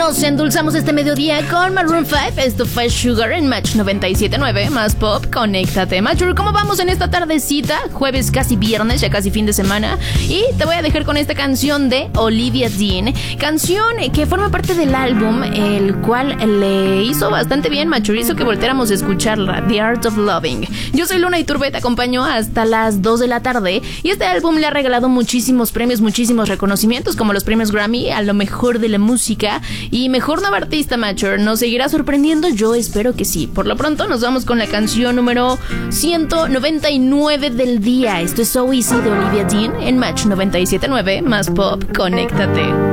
Nos endulzamos este mediodía con Maroon 5. Esto fue Sugar en Match 97.9. Más pop, conéctate. Mature, ¿cómo vamos en esta tardecita? Jueves, casi viernes, ya casi fin de semana. Y te voy a dejar con esta canción de Olivia Dean. Canción que forma parte del álbum, el cual le hizo bastante bien, Mature. Hizo que volteáramos a escucharla, The Art of Loving. Yo soy Luna Iturbe, te acompaño hasta las 2 de la tarde. Y este álbum le ha regalado muchísimos premios, muchísimos reconocimientos, como los premios Grammy a lo mejor de la música y mejor nueva artista, Mature. ¿Nos seguirá sorprendiendo? Yo espero que sí. Por lo pronto nos vamos con la canción número 199 del día. Esto es So Easy de Olivia Dean en Match 97.9. Más pop, conéctate.